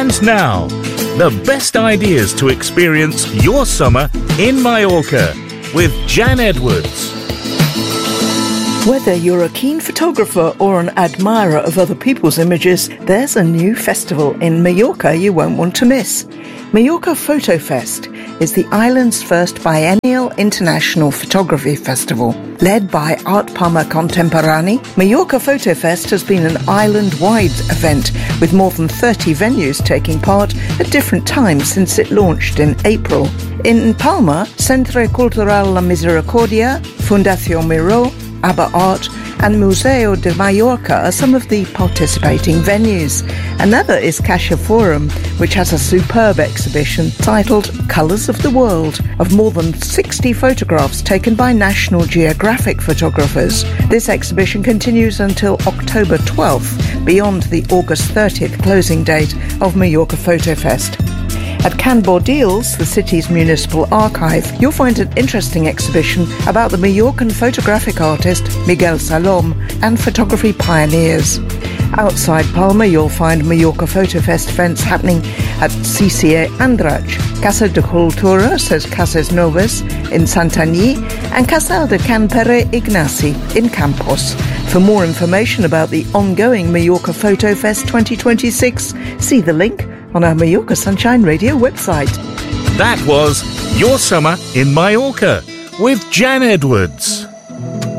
And now, the best ideas to experience your summer in Mallorca with Jan Edwards. Whether you're a keen photographer or an admirer of other people's images, there's a new festival in Mallorca you won't want to miss. Mallorca Photo Fest is the island's first biennial international photography festival. Led by Art Palma Contemporani, Mallorca Photo Fest has been an island-wide event with more than 30 venues taking part at different times since it launched in April. In Palma, Centre Cultural La Misericordia, Fundación Miró, ABBA Art and Museo de Mallorca are some of the participating venues. Another is Caixa Forum, which has a superb exhibition titled Colours of the World of more than 60 photographs taken by National Geographic photographers. This exhibition continues until October 12th, beyond the August 30th closing date of Mallorca Photo Fest. At Can Bordils, the city's municipal archive, you'll find an interesting exhibition about the Mallorcan photographic artist Miguel Salom and photography pioneers. Outside Palma, you'll find Mallorca Photo Fest events happening at CCA Andratx, Casa de Cultura, says Cases Novas in Santanyí, and Casal de Can Pere Ignasi in Campos. For more information about the ongoing Mallorca Photo Fest 2026, see the link on our Mallorca Sunshine Radio website. That was Your Summer in Mallorca with Jan Edwards.